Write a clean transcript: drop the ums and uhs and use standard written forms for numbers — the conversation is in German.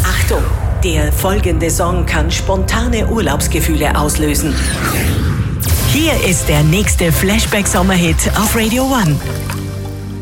Achtung, der folgende Song kann spontane Urlaubsgefühle auslösen. Hier ist der nächste Flashback-Sommerhit auf Radio One.